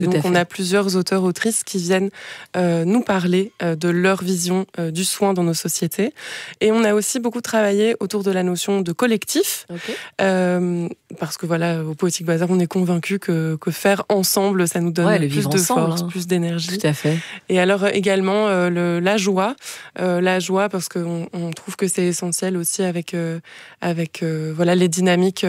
Donc on a plusieurs auteurs-autrices qui viennent nous parler de leur vision du soin dans nos sociétés. Et on a aussi beaucoup travaillé autour de la notion de collectif. Parce que voilà, au Poétique Bazar, on est convaincus que faire ensemble, ça nous donne plus de force, plus d'énergie. Tout à fait. Et alors également la joie. La joie parce qu'on trouve que c'est essentiel aussi avec voilà, les dynamiques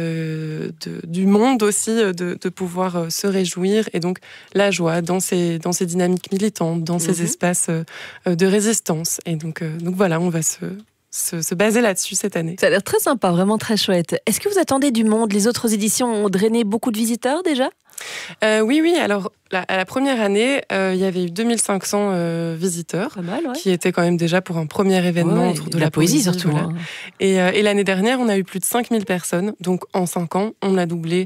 du monde aussi, de pouvoir se réjouir. Et donc la joie dans ces dynamiques militantes, dans ces espaces de résistance. Et donc voilà, on va se baser là-dessus cette année. Ça a l'air très sympa, vraiment très chouette. Est-ce que vous attendez du monde? Les autres éditions ont drainé beaucoup de visiteurs déjà? Oui. Alors, à la première année, il y avait eu 2500 visiteurs, qui étaient quand même déjà pour un premier événement autour de la poésie surtout. Voilà. Et l'année dernière, on a eu plus de 5000 personnes. Donc, en 5 ans, on a doublé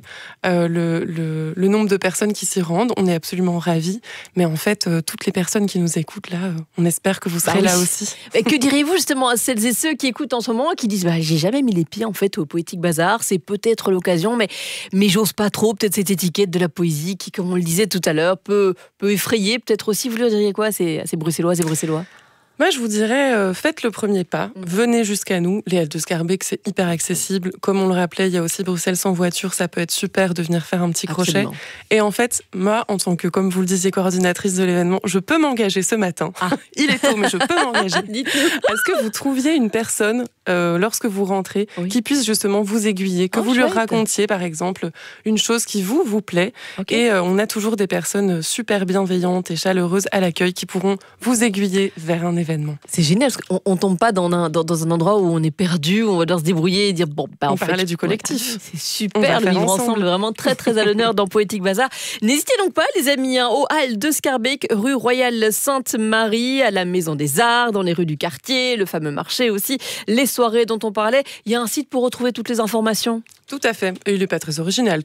le nombre de personnes qui s'y rendent. On est absolument ravis. Mais en fait, toutes les personnes qui nous écoutent, là, on espère que vous serez là aussi. Et que diriez-vous justement à celles et ceux qui écoutent en ce moment, qui disent j'ai jamais mis les pieds en fait au Poétique Bazar, c'est peut-être l'occasion, mais j'ose pas trop, peut-être cette étiquette de la poésie qui, comme on le disait tout à l'heure, peut effrayer, peut-être aussi. Vous leur diriez quoi, ces bruxellois et bruxellois? Moi, je vous dirais, faites le premier pas, venez jusqu'à nous. Les Halles de Schaerbeek, c'est hyper accessible. Comme on le rappelait, il y a aussi Bruxelles sans voiture, ça peut être super de venir faire un petit crochet. Et en fait, moi, en tant que, comme vous le disiez, coordinatrice de l'événement, je peux m'engager ce matin. Il est tôt, mais je peux m'engager. Est-ce que vous trouviez une personne, lorsque vous rentrez, qui puisse justement vous aiguiller, que vous lui racontiez, par exemple, une chose qui vous plaît. Et on a toujours des personnes super bienveillantes et chaleureuses à l'accueil qui pourront vous aiguiller vers un événement. C'est génial, parce qu'on tombe pas dans un endroit où on est perdu, où on va devoir se débrouiller et dire on parlait du collectif. C'est super, le vivre ensemble, vraiment très très à l'honneur dans Poétique Bazar. N'hésitez donc pas, les amis, aux Halles de Schaerbeek, rue Royale Sainte-Marie, à la Maison des Arts, dans les rues du quartier, le fameux marché aussi, les soirées dont on parlait. Il y a un site pour retrouver toutes les informations. Tout à fait. Et il n'est pas très original.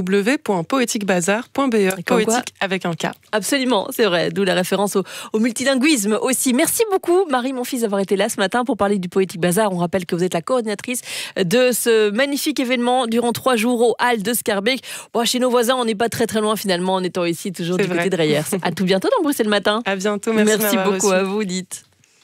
www.poeticbazar.be. Poétique avec un K. Absolument, c'est vrai. D'où la référence au multilinguisme aussi. Merci beaucoup, Marie Monfils, d'avoir été là ce matin pour parler du Poétique Bazar. On rappelle que vous êtes la coordinatrice de ce magnifique événement durant 3 jours aux Halles de Schaerbeek. Bon, chez nos voisins, on n'est pas très très loin finalement en étant ici toujours du côté de Reyers. À tout bientôt dans Bruxelles Matin. À bientôt. Merci beaucoup à vous, dites.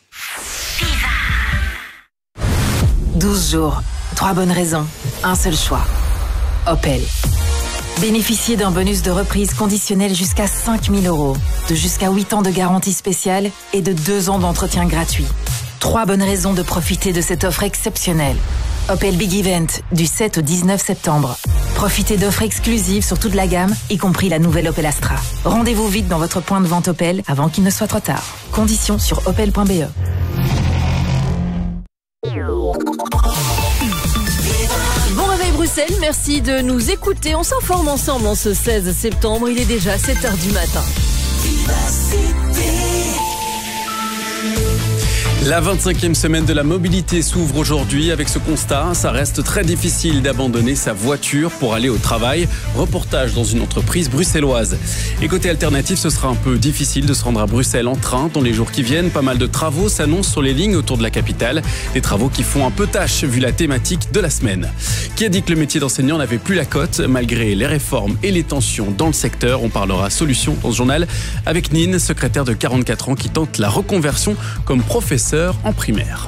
12 jours, 3 bonnes raisons, un seul choix. Opel. Bénéficiez d'un bonus de reprise conditionnel jusqu'à 5 000 €, de jusqu'à 8 ans de garantie spéciale et de 2 ans d'entretien gratuit. 3 bonnes raisons de profiter de cette offre exceptionnelle. Opel Big Event, du 7 au 19 septembre. Profitez d'offres exclusives sur toute la gamme, y compris la nouvelle Opel Astra. Rendez-vous vite dans votre point de vente Opel avant qu'il ne soit trop tard. Conditions sur opel.be. Bon réveil Bruxelles, merci de nous écouter. On s'informe ensemble en ce 16 septembre. Il est déjà 7h du matin. La 25e semaine de la mobilité s'ouvre aujourd'hui avec ce constat. Ça reste très difficile d'abandonner sa voiture pour aller au travail. Reportage dans une entreprise bruxelloise. Et côté alternatif, ce sera un peu difficile de se rendre à Bruxelles en train dans les jours qui viennent. Pas mal de travaux s'annoncent sur les lignes autour de la capitale. Des travaux qui font un peu tâche vu la thématique de la semaine. Qui a dit que le métier d'enseignant n'avait plus la cote malgré les réformes et les tensions dans le secteur? On parlera solutions dans ce journal avec Nine, secrétaire de 44 ans qui tente la reconversion comme professeur en primaire.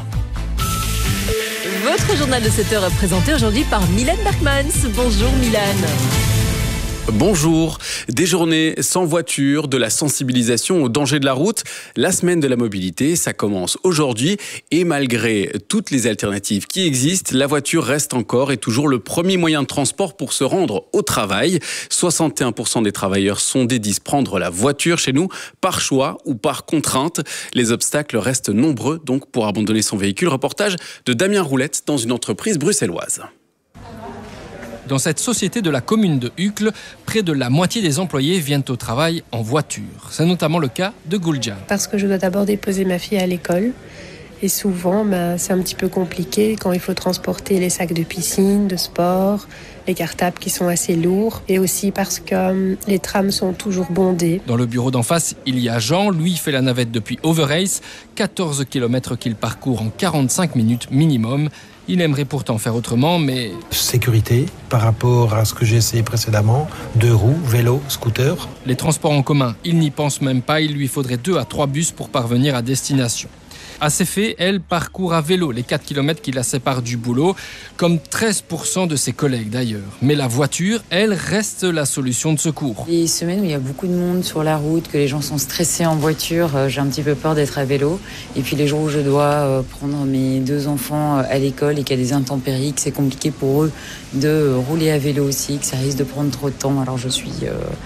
Votre journal de 7h est présenté aujourd'hui par Mylène Berkmans. Bonjour Mylène. Bonjour. Des journées sans voiture, de la sensibilisation aux dangers de la route. La semaine de la mobilité, ça commence aujourd'hui. Et malgré toutes les alternatives qui existent, la voiture reste encore et toujours le premier moyen de transport pour se rendre au travail. 61% des travailleurs sont disent prendre la voiture chez nous, par choix ou par contrainte. Les obstacles restent nombreux donc pour abandonner son véhicule. Reportage de Damien Roulette dans une entreprise bruxelloise. Dans cette société de la commune de Uccle, près de la moitié des employés viennent au travail en voiture. C'est notamment le cas de Guljan. Parce que je dois d'abord déposer ma fille à l'école. Et souvent, c'est un petit peu compliqué quand il faut transporter les sacs de piscine, de sport, les cartables qui sont assez lourds. Et aussi parce que les trams sont toujours bondés. Dans le bureau d'en face, il y a Jean. Lui fait la navette depuis Overijse. 14 km qu'il parcourt en 45 minutes minimum. Il aimerait pourtant faire autrement, mais... Sécurité par rapport à ce que j'ai essayé précédemment, 2 roues, vélo, scooter. Les transports en commun, il n'y pense même pas, il lui faudrait 2 à 3 bus pour parvenir à destination. À ces faits, elle parcourt à vélo les 4 km qui la séparent du boulot, comme 13% de ses collègues d'ailleurs. Mais la voiture, elle, reste la solution de secours. Les semaines où il y a beaucoup de monde sur la route, que les gens sont stressés en voiture, j'ai un petit peu peur d'être à vélo. Et puis les jours où je dois prendre mes 2 enfants à l'école et qu'il y a des intempéries, que c'est compliqué pour eux de rouler à vélo aussi, que ça risque de prendre trop de temps, alors je suis...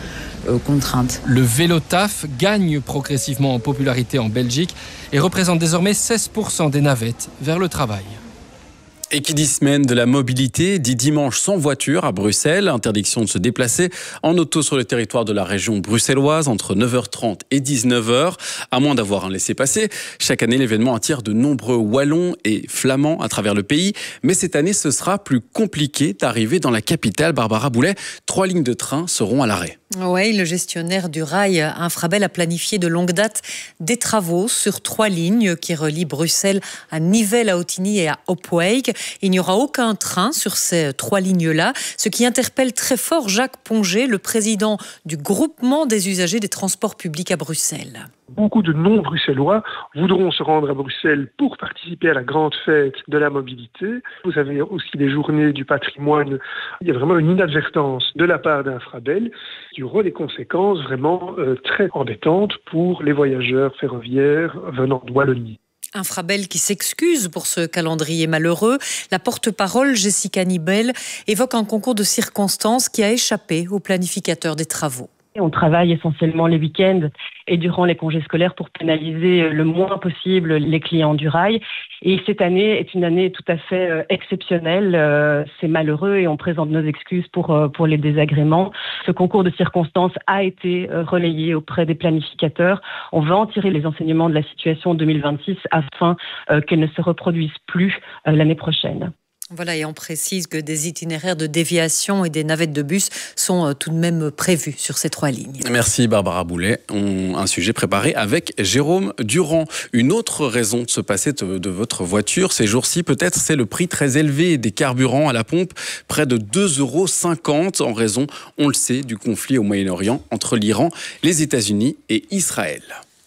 contrainte. Le vélo taf gagne progressivement en popularité en Belgique et représente désormais 16% des navettes vers le travail. Et qui dit semaine de la mobilité, dit dimanche sans voiture à Bruxelles. Interdiction de se déplacer en auto sur le territoire de la région bruxelloise entre 9h30 et 19h, à moins d'avoir un laissez-passer. Chaque année, l'événement attire de nombreux Wallons et Flamands à travers le pays. Mais cette année, ce sera plus compliqué d'arriver dans la capitale. Barbara Boulet, 3 lignes de train seront à l'arrêt. Oui, le gestionnaire du rail Infrabel a planifié de longue date des travaux sur 3 lignes qui relient Bruxelles à Nivelles, à Ottignies et à Opwijk. Il n'y aura aucun train sur ces 3 lignes-là, ce qui interpelle très fort Jacques Ponget, le président du groupement des usagers des transports publics à Bruxelles. Beaucoup de non-bruxellois voudront se rendre à Bruxelles pour participer à la grande fête de la mobilité. Vous avez aussi les journées du patrimoine. Il y a vraiment une inadvertance de la part d'Infrabel qui aura des conséquences vraiment très embêtantes pour les voyageurs ferroviaires venant de Wallonie. Infrabel qui s'excuse pour ce calendrier malheureux. La porte-parole, Jessica Nibel, évoque un concours de circonstances qui a échappé au planificateur des travaux. On travaille essentiellement les week-ends et durant les congés scolaires pour pénaliser le moins possible les clients du rail. Et cette année est une année tout à fait exceptionnelle. C'est malheureux et on présente nos excuses pour les désagréments. Ce concours de circonstances a été relayé auprès des planificateurs. On va en tirer les enseignements de la situation 2026 afin qu'elle ne se reproduise plus l'année prochaine. Voilà, et on précise que des itinéraires de déviation et des navettes de bus sont tout de même prévus sur ces 3 lignes. Merci Barbara Boulet. Un sujet préparé avec Jérôme Durand. Une autre raison de se passer de votre voiture ces jours-ci, peut-être, c'est le prix très élevé des carburants à la pompe, près de 2,50 € en raison, on le sait, du conflit au Moyen-Orient entre l'Iran, les États-Unis et Israël.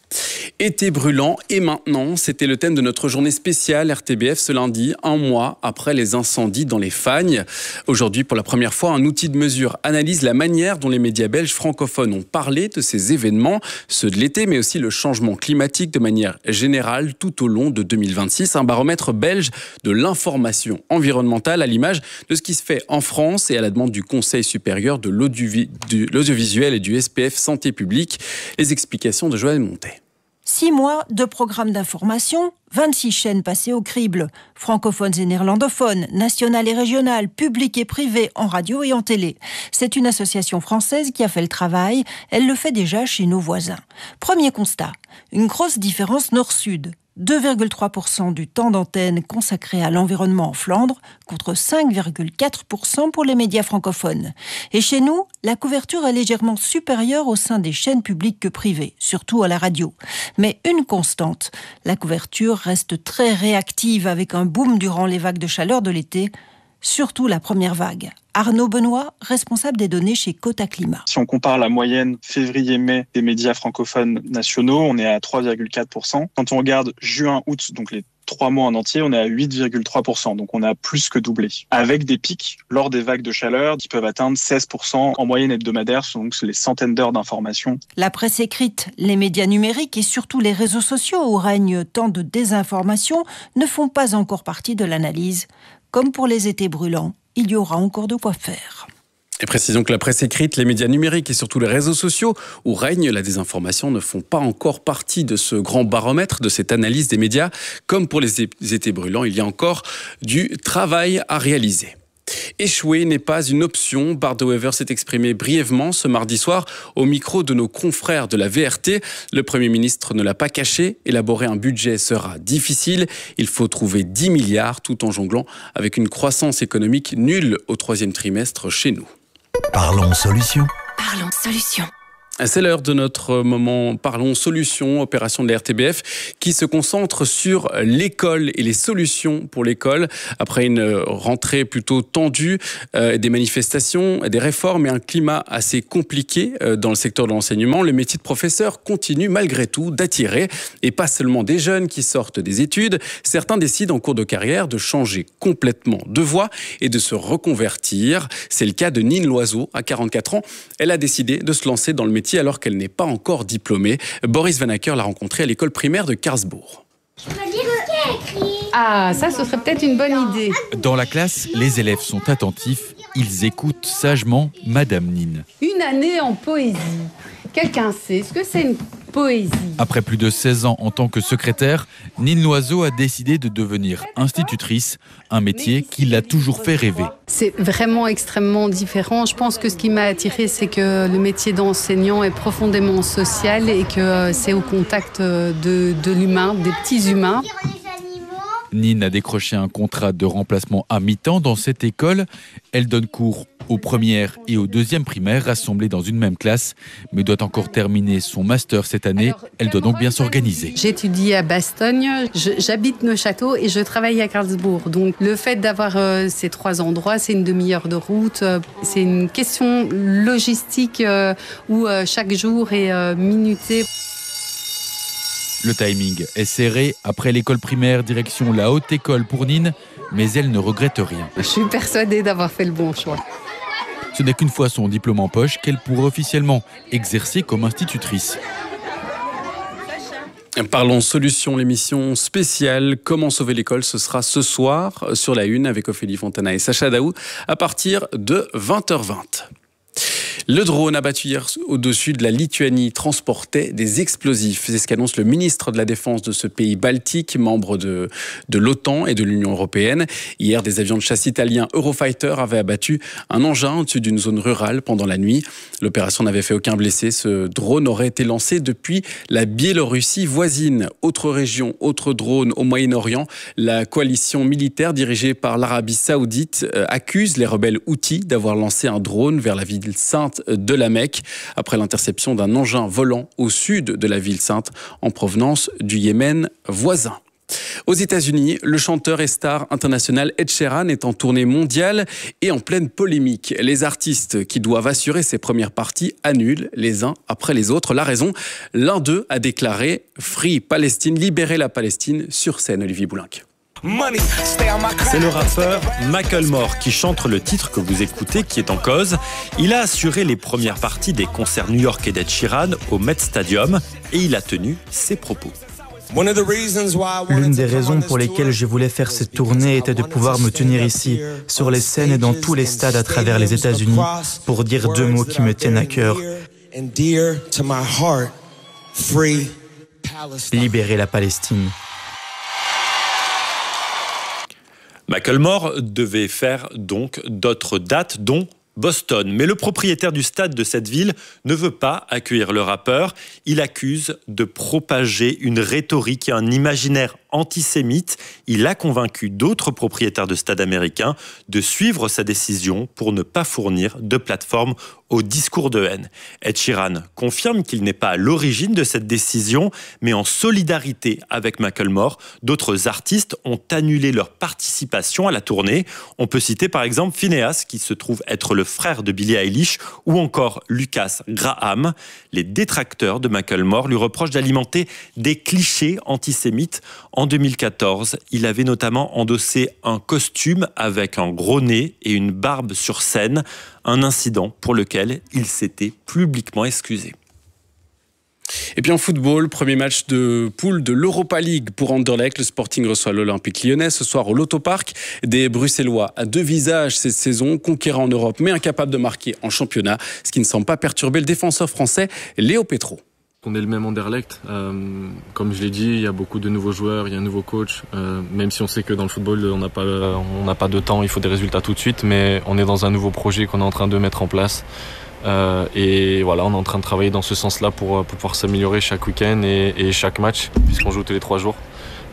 Été brûlant et maintenant, c'était le thème de notre journée spéciale RTBF ce lundi, 1 mois après les incendies dans les Fagnes. Aujourd'hui, pour la première fois, un outil de mesure analyse la manière dont les médias belges francophones ont parlé de ces événements, ceux de l'été, mais aussi le changement climatique de manière générale tout au long de 2026. Un baromètre belge de l'information environnementale à l'image de ce qui se fait en France et à la demande du Conseil supérieur de l'audiovisuel et du SPF Santé publique. Les explications de Joël Montet. 6 mois de programme d'information, 26 chaînes passées au crible, francophones et néerlandophones, nationales et régionales, publiques et privées, en radio et en télé. C'est une association française qui a fait le travail, elle le fait déjà chez nos voisins. Premier constat, une grosse différence nord-sud. 2,3% du temps d'antenne consacré à l'environnement en Flandre, contre 5,4% pour les médias francophones. Et chez nous, la couverture est légèrement supérieure au sein des chaînes publiques que privées, surtout à la radio. Mais une constante, la couverture reste très réactive avec un boom durant les vagues de chaleur de l'été, surtout la première vague. Arnaud Benoît, responsable des données chez Cota Climat. Si on compare la moyenne février-mai des médias francophones nationaux, on est à 3,4%. Quand on regarde juin-août, donc les 3 mois en entier, on est à 8,3%. Donc on a plus que doublé. Avec des pics lors des vagues de chaleur qui peuvent atteindre 16% en moyenne hebdomadaire, donc c'est les centaines d'heures d'information. La presse écrite, les médias numériques et surtout les réseaux sociaux où règne tant de désinformation ne font pas encore partie de l'analyse. Comme pour les étés brûlants, il y aura encore de quoi faire. Et précisons que la presse écrite, les médias numériques et surtout les réseaux sociaux où règne la désinformation ne font pas encore partie de ce grand baromètre, de cette analyse des médias. Comme pour les étés brûlants, il y a encore du travail à réaliser. Échouer n'est pas une option. Bart De Wever s'est exprimé brièvement ce mardi soir au micro de nos confrères de la VRT. Le Premier ministre ne l'a pas caché. Élaborer un budget sera difficile. Il faut trouver 10 milliards tout en jonglant avec une croissance économique nulle au 3e trimestre chez nous. Parlons solutions. Parlons solutions. C'est l'heure de notre moment Parlons Solutions, opération de la RTBF, qui se concentre sur l'école et les solutions pour l'école. Après une rentrée plutôt tendue, des manifestations, des réformes et un climat assez compliqué dans le secteur de l'enseignement, le métier de professeur continue malgré tout d'attirer, et pas seulement des jeunes qui sortent des études. Certains décident en cours de carrière de changer complètement de voie et de se reconvertir. C'est le cas de Nine Loiseau, à 44 ans. Elle a décidé de se lancer dans le métier alors qu'elle n'est pas encore diplômée. Boris Van Acker l'a rencontrée à l'école primaire de Karlsbourg. Je peux lire ce qui est écrit. Ah, ça, ce serait peut-être une bonne idée. Dans la classe, les élèves sont attentifs. Ils écoutent sagement Madame Nine. Une année en poésie. Quelqu'un sait ce que c'est une poésie? Après plus de 16 ans en tant que secrétaire, Nine Loiseau a décidé de devenir institutrice, un métier qui l'a toujours fait rêver. C'est vraiment extrêmement différent. Je pense que ce qui m'a attirée, c'est que le métier d'enseignant est profondément social et que c'est au contact de l'humain, des petits humains. Nine a décroché un contrat de remplacement à mi-temps dans cette école. Elle donne cours aux premières et aux deuxièmes primaires rassemblées dans une même classe, mais doit encore terminer son master cette année. Elle doit donc bien s'organiser. J'étudie à Bastogne, j'habite Neuchâtel et je travaille à Karlsbourg. Donc le fait d'avoir ces trois endroits, c'est une demi-heure de route. C'est une question logistique où chaque jour est minuté. Le timing est serré. Après l'école primaire, direction la haute école pour Nine, mais elle ne regrette rien. Je suis persuadée d'avoir fait le bon choix. Ce n'est qu'une fois son diplôme en poche qu'elle pourra officiellement exercer comme institutrice. Parlons Solutions, l'émission spéciale Comment sauver l'école, ce sera ce soir sur la Une avec Ophélie Fontana et Sacha Daou à partir de 20h20. Le drone abattu hier au-dessus de la Lituanie transportait des explosifs. C'est ce qu'annonce le ministre de la Défense de ce pays baltique, membre de l'OTAN et de l'Union européenne. Hier, des avions de chasse italiens Eurofighter avaient abattu un engin au-dessus d'une zone rurale pendant la nuit. L'opération n'avait fait aucun blessé. Ce drone aurait été lancé depuis la Biélorussie voisine. Autre région, autre drone au Moyen-Orient. La coalition militaire dirigée par l'Arabie Saoudite accuse les rebelles Houthis d'avoir lancé un drone vers la ville sainte de la Mecque, après l'interception d'un engin volant au sud de la ville sainte en provenance du Yémen voisin. Aux États-Unis, le chanteur et star international Ed Sheeran est en tournée mondiale et en pleine polémique. Les artistes qui doivent assurer ses premières parties annulent les uns après les autres. La raison, l'un d'eux a déclaré « Free Palestine, libérez la Palestine » sur scène. Olivier Boulinc. C'est le rappeur Macklemore qui chante le titre que vous écoutez qui est en cause. Il a assuré les premières parties des concerts new-yorkais d'Ed Sheeran au Met Stadium et il a tenu ses propos. L'une des raisons pour lesquelles je voulais faire cette tournée était de pouvoir me tenir ici, sur les scènes et dans tous les stades à travers les États-Unis, pour dire deux mots qui me tiennent à cœur. Libérer la Palestine. Macklemore devait faire donc d'autres dates, dont Boston. Mais le propriétaire du stade de cette ville ne veut pas accueillir le rappeur. Il accuse de propager une rhétorique et un imaginaire antisémite. Il a convaincu d'autres propriétaires de stades américains de suivre sa décision pour ne pas fournir de plateforme au discours de haine. Ed Sheeran confirme qu'il n'est pas à l'origine de cette décision, mais en solidarité avec Macklemore, d'autres artistes ont annulé leur participation à la tournée. On peut citer par exemple Phineas, qui se trouve être le frère de Billie Eilish, ou encore Lucas Graham. Les détracteurs de Macklemore lui reprochent d'alimenter des clichés antisémites. En 2014, il avait notamment endossé un costume avec un gros nez et une barbe sur scène, un incident pour lequel il s'était publiquement excusé. Et puis en football, premier match de poule de l'Europa League pour Anderlecht. Le Sporting reçoit l'Olympique Lyonnais ce soir au Lotto Park. Des Bruxellois à deux visages cette saison, conquérants en Europe mais incapables de marquer en championnat, ce qui ne semble pas perturber le défenseur français Léo Petro. On est le même Anderlecht. Comme je l'ai dit, il y a beaucoup de nouveaux joueurs, il y a un nouveau coach. Même si on sait que dans le football, on n'a pas de temps, il faut des résultats tout de suite. Mais on est dans un nouveau projet qu'on est en train de mettre en place. Et voilà, on est en train de travailler dans ce sens-là pour pouvoir s'améliorer chaque week-end et chaque match, puisqu'on joue tous les 3 jours.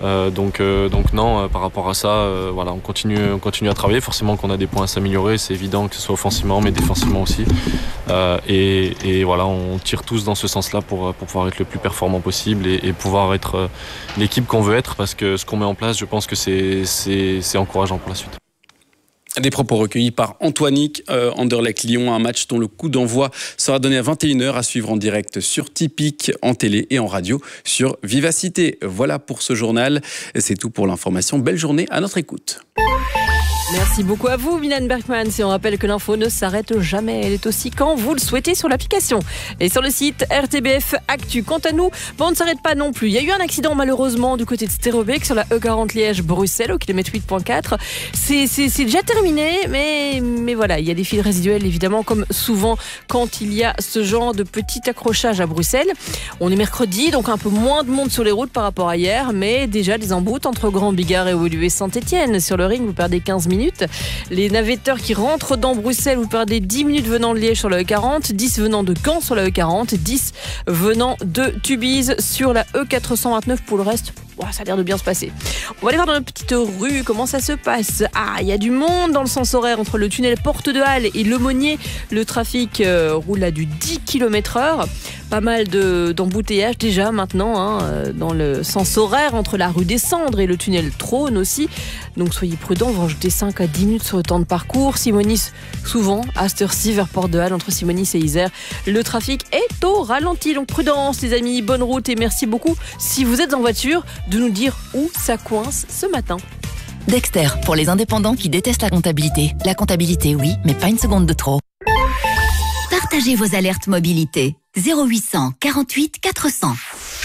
Donc non, par rapport à ça, voilà, on continue à travailler. Forcément qu'on a des points à s'améliorer, c'est évident, que ce soit offensivement mais défensivement aussi. Et voilà, on tire tous dans ce sens-là pour pouvoir être le plus performant possible et pouvoir être l'équipe qu'on veut être, parce que ce qu'on met en place, je pense que c'est encourageant pour la suite. Des propos recueillis par Antoinic, Anderlecht-Lyon, un match dont le coup d'envoi sera donné à 21h, à suivre en direct sur Tipeee, en télé et en radio sur Vivacité. Voilà pour ce journal, c'est tout pour l'information. Belle journée à notre écoute. Merci beaucoup à vous, Mylène Bergman. Si on rappelle que l'info ne s'arrête jamais, elle est aussi quand vous le souhaitez sur l'application et sur le site RTBF Actu. Quant à nous, on ne s'arrête pas non plus. Il y a eu un accident malheureusement du côté de Sterrebeek sur la E40 Liège-Bruxelles au kilomètre 8.4. C'est déjà terminé, mais voilà, il y a des fils résiduels évidemment, comme souvent quand il y a ce genre de petit accrochage à Bruxelles. On est mercredi, donc un peu moins de monde sur les routes par rapport à hier, mais déjà des emboutes entre Grand-Bigard et Woluwe Saint-Etienne. Sur le ring, vous perdez 15 minutes. Les navetteurs qui rentrent dans Bruxelles, vous perdez 10 minutes venant de Liège sur la E40, 10 venant de Caen sur la E40, 10 venant de Tubize sur la E429. Pour le reste, ça a l'air de bien se passer. On va aller voir dans la petite rue comment ça se passe. Il y a du monde dans le sens horaire entre le tunnel Porte de Halle et Lemonnier. Le trafic roule à du 10 km/h. Pas mal d'embouteillages déjà maintenant dans le sens horaire entre la rue des Cendres et le tunnel Trône aussi. Donc soyez prudents, vous rajoutez 5 à 10 minutes sur le temps de parcours. Simonis, souvent à cette heure-ci vers Porte de Halle, entre Simonis et Isère, le trafic est au ralenti. Donc prudence les amis, bonne route et merci beaucoup si vous êtes en voiture de nous dire où ça coince ce matin. Dexter, pour les indépendants qui détestent la comptabilité. La comptabilité, oui, mais pas une seconde de trop. Partagez vos alertes mobilité. 0800 48 400.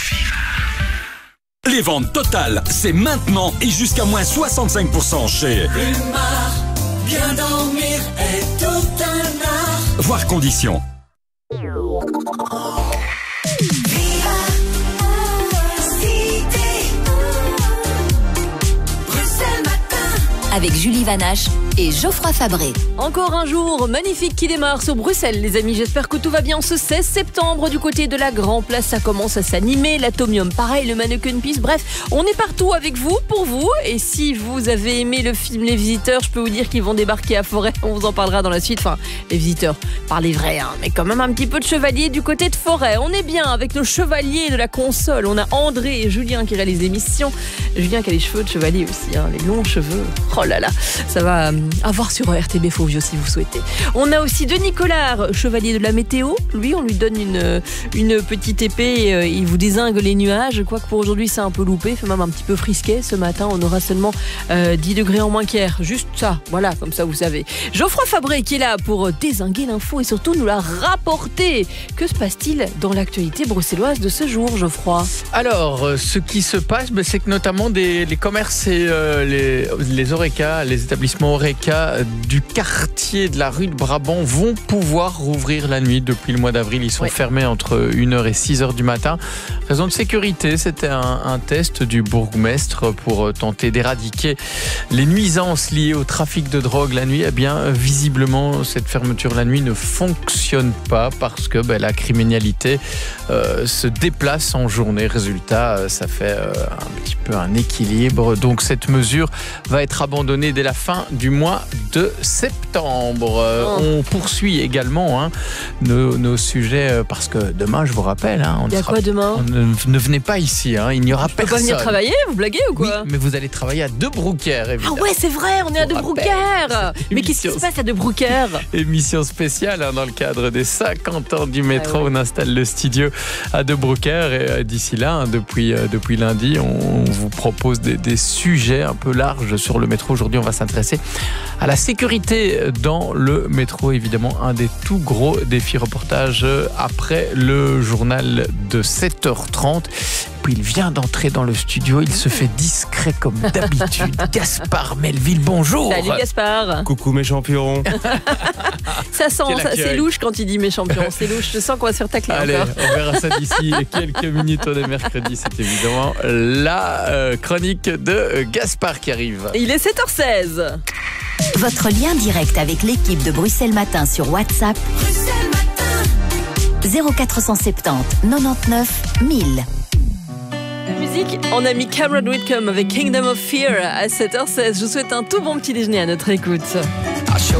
Les ventes totales, c'est maintenant et jusqu'à moins 65% chez Rumar. Bien dormir est tout un art. Voir conditions. Avec Julie Vanache et Geoffroy Fabré. Encore un jour magnifique qui démarre sur Bruxelles, les amis. J'espère que tout va bien ce 16 septembre du côté de la Grand Place. Ça commence à s'animer. L'Atomium, pareil, le Mannequin Peace. Bref, on est partout avec vous, pour vous. Et si vous avez aimé le film Les Visiteurs, je peux vous dire qu'ils vont débarquer à Forêt. On vous en parlera dans la suite. Enfin, les Visiteurs, parlez vrai, mais quand même un petit peu de chevalier du côté de Forêt. On est bien avec nos chevaliers de la console. On a André et Julien qui réalisent l'émission. Julien qui a les cheveux de chevalier aussi, les longs cheveux. Oh là là, ça va avoir sur RTB Fovio si vous souhaitez. On a aussi Denis Collard, chevalier de la météo. Lui, on lui donne une petite épée, il vous dézingue les nuages. Quoique pour aujourd'hui, c'est un peu loupé, fait même un petit peu frisqué. Ce matin, on aura seulement 10 degrés en moins qu'hier. Juste ça, voilà, comme ça vous savez. Geoffroy Fabré qui est là pour dézinguer l'info et surtout nous la rapporter. Que se passe-t-il dans l'actualité bruxelloise de ce jour, Geoffroy ? Alors, ce qui se passe, c'est que notamment les commerces et les Horeca, les établissements Horeca du quartier de la rue de Brabant vont pouvoir rouvrir la nuit depuis le mois d'avril. Ils sont fermés entre 1h et 6h du matin. Raison de sécurité, c'était un test du bourgmestre pour tenter d'éradiquer les nuisances liées au trafic de drogue la nuit. Eh bien, visiblement, cette fermeture la nuit ne fonctionne pas parce que la criminalité se déplace en journée. Résultat, ça fait un petit peu un équilibre. Donc, cette mesure va être abandonnée dès la fin du mois de septembre. On poursuit également nos sujets parce que demain, je vous rappelle, il y a quoi demain ? Ne venez pas ici, il n'y aura personne. Je peux pas venir travailler ? Vous blaguez ou quoi ? Oui, mais vous allez travailler à De Broekère, évidemment. Ah ouais, c'est vrai, on est à De Broekère. Mais qu'est-ce qui se passe à De Broekère ? Émission spéciale dans le cadre des 50 ans du métro. On installe le studio à De Broekère et d'ici là, depuis lundi, on vous propose des sujets un peu larges sur le métro. Aujourd'hui, on va s'intéresser à la sécurité dans le métro, évidemment, un des tout gros défis. Reportage après le journal de 7h30. Puis il vient d'entrer dans le studio, il se fait discret comme d'habitude. Gaspard Melville, bonjour. Salut Gaspard. Coucou mes champions. Ça sent, c'est louche quand il dit mes champions, c'est louche, je sens qu'on va se faire tacler. Allez, encore. On verra ça d'ici quelques minutes. On est mercredi, c'est évidemment la chronique de Gaspard qui arrive. Il est 7h16. Votre lien direct avec l'équipe de Bruxelles Matin sur WhatsApp. Bruxelles Matin. 0470 99 1000. musique, on a mis Cameron Whitcomb avec Kingdom of Fear à 7h16. Je vous souhaite un tout bon petit déjeuner à notre écoute.